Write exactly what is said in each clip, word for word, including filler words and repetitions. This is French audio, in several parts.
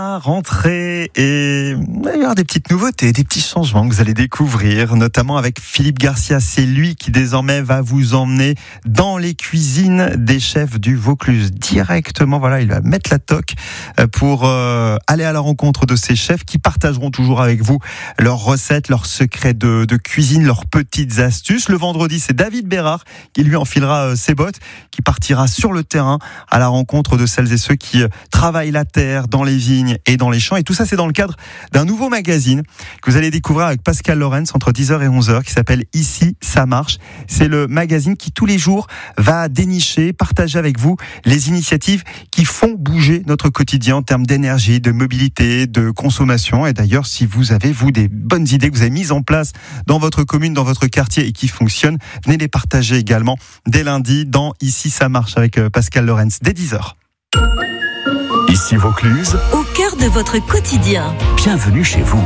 Rentrée et il va y avoir des petites nouveautés, des petits changements que vous allez découvrir, notamment avec Philippe Garcia. C'est lui qui désormais va vous emmener dans les cuisines des chefs du Vaucluse directement. Voilà, il va mettre la toque pour euh, aller à la rencontre de ces chefs qui partageront toujours avec vous leurs recettes, leurs secrets de, de cuisine, leurs petites astuces. Le vendredi, c'est David Bérard qui lui enfilera euh, ses bottes, qui partira sur le terrain à la rencontre de celles et ceux qui euh, travaillent la terre dans les vignes et dans les champs. Et tout ça, c'est dans le cadre d'un nouveau magazine que vous allez découvrir avec Pascal Lorenz entre dix heures et onze heures, qui s'appelle Ici, ça marche. C'est le magazine qui, tous les jours, va dénicher, partager avec vous les initiatives qui font bouger notre quotidien en termes d'énergie, de mobilité, de consommation. Et d'ailleurs, si vous avez, vous, des bonnes idées que vous avez mises en place dans votre commune, dans votre quartier et qui fonctionnent, venez les partager également dès lundi dans Ici, ça marche avec Pascal Lorenz dès dix heures. Ici Vaucluse, au cœur de votre quotidien. Bienvenue chez vous.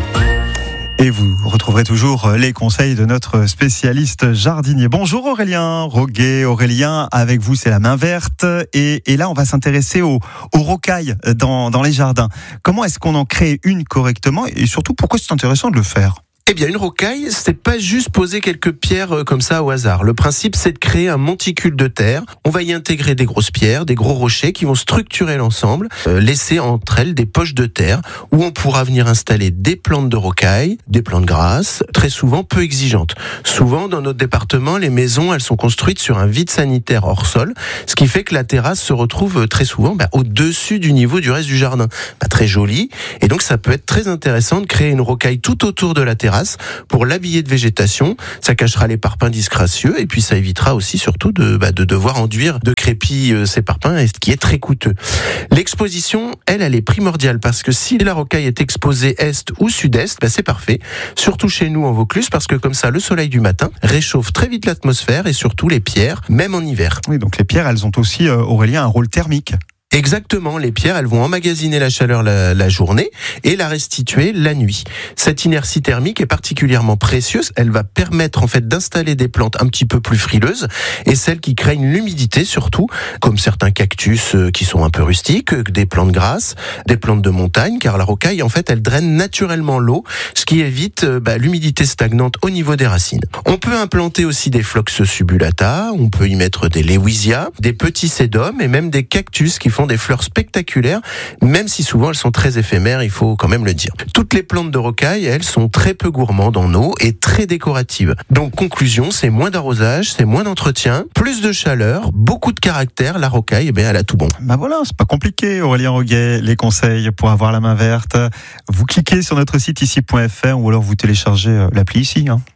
Et vous retrouverez toujours les conseils de notre spécialiste jardinier. Bonjour Aurélien Roguet. Aurélien, avec vous, c'est la main verte. Et, et là, on va s'intéresser aux, aux rocailles dans, dans les jardins. Comment est-ce qu'on en crée une correctement? Et surtout, pourquoi c'est intéressant de le faire? Eh bien, une rocaille, c'est pas juste poser quelques pierres comme ça au hasard. Le principe, c'est de créer un monticule de terre. On va y intégrer des grosses pierres, des gros rochers qui vont structurer l'ensemble, euh, laisser entre elles des poches de terre où on pourra venir installer des plantes de rocaille, des plantes grasses, très souvent peu exigeantes. Souvent, dans notre département, les maisons, elles sont construites sur un vide sanitaire hors sol, ce qui fait que la terrasse se retrouve très souvent bah, au-dessus du niveau du reste du jardin. Bah, très joli. Et donc, ça peut être très intéressant de créer une rocaille tout autour de la terrasse pour l'habiller de végétation. Ça cachera les parpaings disgracieux et puis ça évitera aussi surtout de, bah, de devoir enduire de crépi euh, ces parpaings, ce qui est très coûteux. L'exposition, elle, elle est primordiale parce que si la rocaille est exposée est ou sud-est, bah, c'est parfait. Surtout chez nous en Vaucluse parce que comme ça, le soleil du matin réchauffe très vite l'atmosphère et surtout les pierres, même en hiver. Oui, donc les pierres, elles ont aussi, euh, Aurélien, un rôle thermique. Exactement, les pierres, elles vont emmagasiner la chaleur la, la journée et la restituer la nuit. Cette inertie thermique est particulièrement précieuse, elle va permettre en fait d'installer des plantes un petit peu plus frileuses et celles qui craignent l'humidité surtout, comme certains cactus qui sont un peu rustiques, des plantes grasses, des plantes de montagne, car la rocaille en fait elle draine naturellement l'eau, ce qui évite bah, l'humidité stagnante au niveau des racines. On peut implanter aussi des Phlox subulata, on peut y mettre des Lewisia, des petits sédums et même des cactus qui font des fleurs spectaculaires, même si souvent elles sont très éphémères, il faut quand même le dire. Toutes les plantes de rocaille, elles sont très peu gourmandes en eau et très décoratives. Donc conclusion, c'est moins d'arrosage, c'est moins d'entretien, plus de chaleur, beaucoup de caractère, la rocaille, eh bien, elle a tout bon. Bah voilà, c'est pas compliqué, Aurélien Roguet, les conseils pour avoir la main verte. Vous cliquez sur notre site ici point f r ou alors vous téléchargez l'appli ici, hein.